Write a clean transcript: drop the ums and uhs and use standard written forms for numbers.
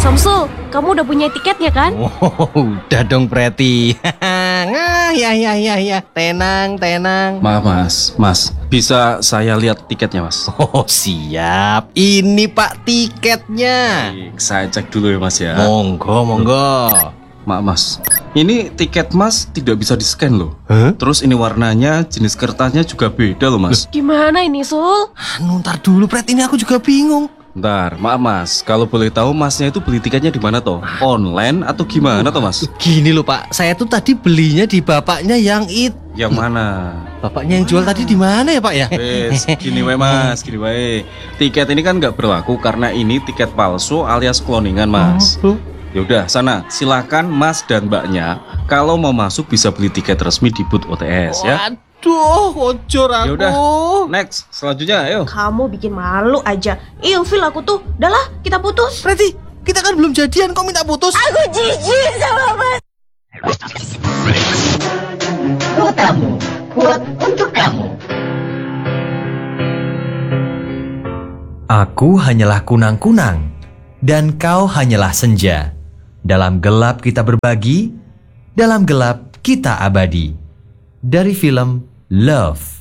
Samsul, kamu udah punya tiketnya kan? Oh, udah dong Preti. Ya. Tenang. Maaf mas, bisa saya lihat tiketnya mas? Oh, siap. Ini Pak tiketnya. Baik, saya cek dulu ya mas ya. Monggo. Maaf mas, ini tiket mas tidak bisa di-scan loh. Hah? Terus ini warnanya, jenis kertasnya juga beda loh mas. Gimana ini, Sul? Ntar dulu Pret, ini aku juga bingung. Bentar, maaf mas, kalau boleh tahu masnya itu beli tiketnya di mana toh? Online atau gimana toh mas? Gini loh Pak, saya tuh tadi belinya di bapaknya yang Yang mana? Bapaknya yang jual tadi di mana ya Pak ya? Wes, gini wae mas, gini wae. Tiket ini kan nggak berlaku karena ini tiket palsu alias cloningan mas. Oh. Yaudah, sana silakan mas dan mbaknya. Kalau mau masuk bisa beli tiket resmi di booth OTS ya. Waduh, kocor aku. Yaudah, next, selanjutnya ayo. Kamu bikin malu aja. Ilfil aku tuh. Udahlah, kita putus. Preti, kita kan belum jadian, kok minta putus? Aku jijik sama Mas. Kuotamu, kuat untuk kamu. Aku hanyalah kunang-kunang, dan kau hanyalah senja. Dalam gelap kita berbagi, dalam gelap kita abadi. Dari film Love.